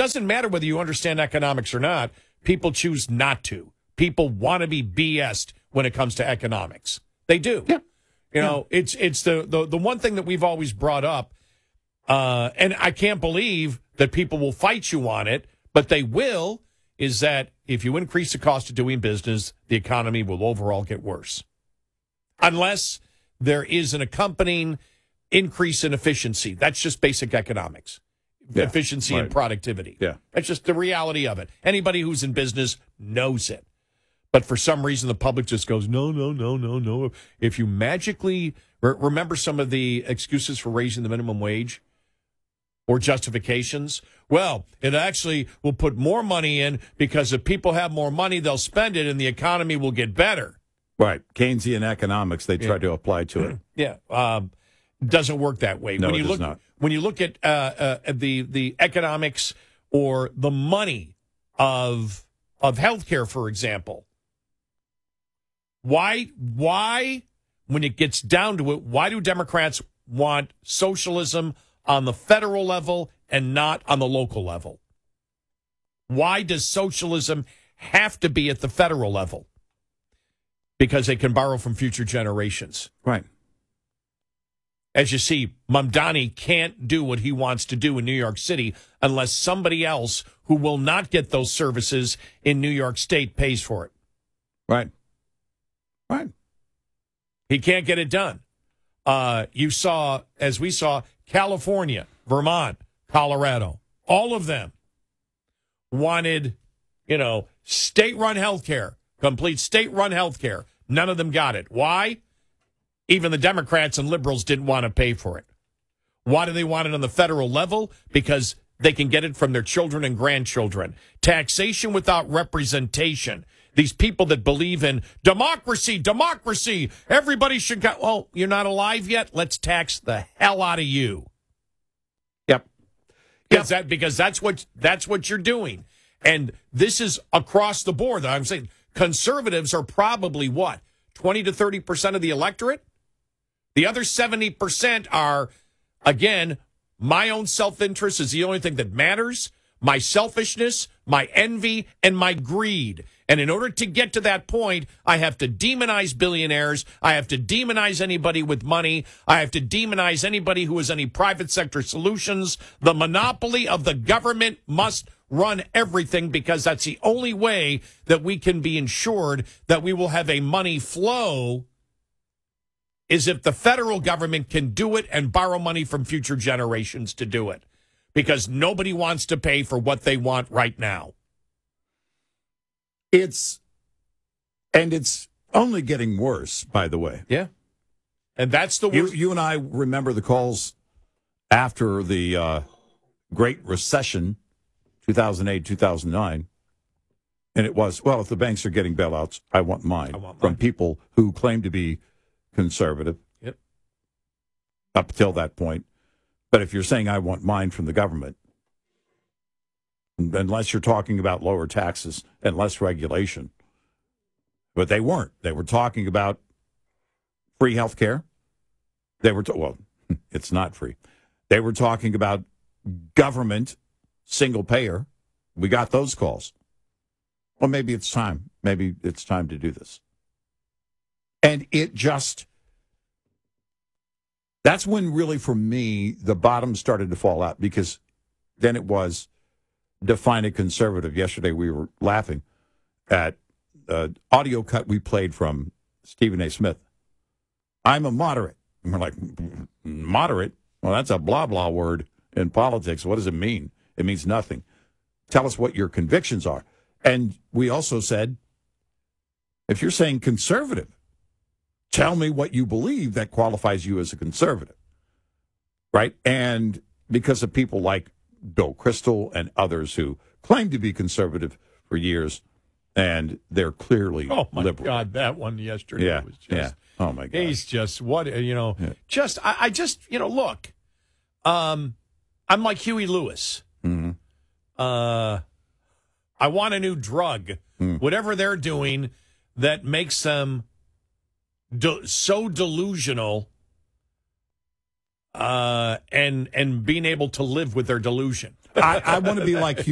doesn't matter whether you understand economics or not. People choose not to. People want to be BS'd when it comes to economics. They do. Yeah. You know, it's the one thing that we've always brought up, and I can't believe that people will fight you on it, but they will, is that if you increase the cost of doing business, the economy will overall get worse. Unless there is an accompanying increase in efficiency. That's just basic economics. Yeah, efficiency and productivity. Yeah. That's just the reality of it. Anybody who's in business knows it. But for some reason, the public just goes, no. If you magically remember some of the excuses for raising the minimum wage or justifications, well, it actually will put more money in because if people have more money, they'll spend it and the economy will get better. Right. Keynesian economics, they try to apply to it. Yeah. Doesn't work that way. No, it does not. When you look at the economics or the money of healthcare, for example, why, when it gets down to it, why do Democrats want socialism on the federal level and not on the local level? Why does socialism have to be at the federal level? Because they can borrow from future generations. Right. As you see, Mamdani can't do what he wants to do in New York City unless somebody else who will not get those services in New York State pays for it. Right. Right. He can't get it done. You saw, as we saw, California, Vermont, Colorado, all of them wanted, state-run health care, complete state-run health care. None of them got it. Why? Even the Democrats and liberals didn't want to pay for it. Why do they want it on the federal level? Because they can get it from their children and grandchildren. Taxation without representation. These people that believe in democracy, everybody should go. Well, you're not alive yet? Let's tax the hell out of you. Yep. Because that's what you're doing. And this is across the board. I'm saying conservatives are probably what? 20 to 30% of the electorate? The other 70% are, again, my own self-interest is the only thing that matters, my selfishness, my envy, and my greed. And in order to get to that point, I have to demonize billionaires. I have to demonize anybody with money. I have to demonize anybody who has any private sector solutions. The monopoly of the government must run everything because that's the only way that we can be ensured that we will have a money flow is if the federal government can do it and borrow money from future generations to do it because nobody wants to pay for what they want right now. It's only getting worse, by the way. Yeah. And that's the worst. You and I remember the calls after the Great Recession, 2008, 2009. And it was, well, if the banks are getting bailouts, I want mine. From people who claim to be conservative. Yep. Up till that point. But if you're saying I want mine from the government, unless you're talking about lower taxes and less regulation. But they weren't. They were talking about free health care. They were, well, it's not free. They were talking about government single payer. We got those calls. Well, maybe it's time. Maybe it's time to do this. And that's when really for me, the bottom started to fall out because then it was define a conservative. Yesterday we were laughing at an audio cut we played from Stephen A. Smith. I'm a moderate. And we're like, moderate? Well, that's a blah, blah word in politics. What does it mean? It means nothing. Tell us what your convictions are. And we also said, if you're saying conservative, tell me what you believe that qualifies you as a conservative. Right? And because of people like Bill Kristol and others who claim to be conservative for years, and they're clearly liberal. Oh, my God, that one yesterday was just... Yeah. Oh, my God. He's just, look, I'm like Huey Lewis. Mm-hmm. I want a new drug. Whatever they're doing that makes them so delusional and being able to live with their delusion. I want to be like